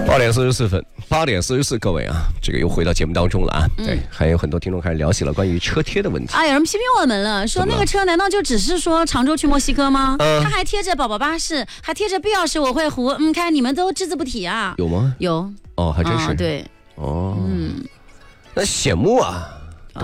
8:44，各位啊，这个又回到节目当中了啊。对，还有很多听众开始聊起了关于车贴的问题。 有人批评我们了，说那个车难道就只是说常州去墨西哥吗？它还贴着宝宝巴士，还贴着毕老师我会湖。看你们都只字不提啊。 有吗？ 有。 哦，还真是。 对。 那显目啊。